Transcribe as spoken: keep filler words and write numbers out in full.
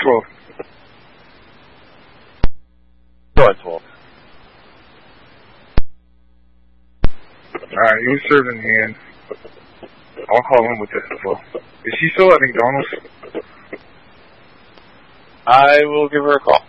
twelve. Go at twelve. Alright, you served in hand. I'll call him with this as well. Is she still at McDonald's? I will give her a call.